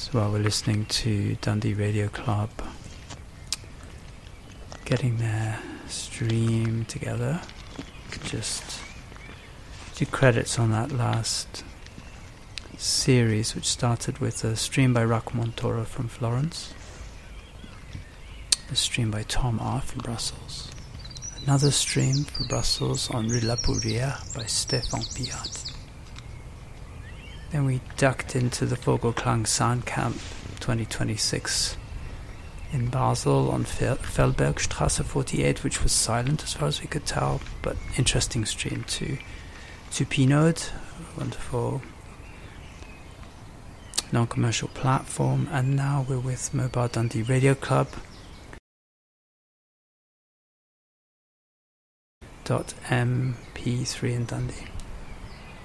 So while we're listening to Dundee Radio Club, getting their stream together, just do credits on that last series, which started with a stream by Rocco Montoro from Florence, a stream by Tom R. from Brussels, another stream from Brussels on Rue La Poudrière by Stefan Piat. Then we ducked into the Vogelklang Sound Camp 2026 in Basel on Feldbergstrasse 48, which was silent as far as we could tell, but interesting stream to Pinode, wonderful non-commercial platform. And now we're with Mobile Dundee Radio Club .mp3 in Dundee.